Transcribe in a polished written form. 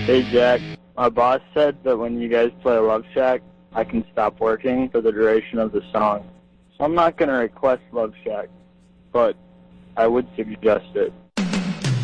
Hey Jack, my boss said that when you guys play Love Shack, I can stop working for the duration of the song. So I'm not going to request Love Shack, but I would suggest it.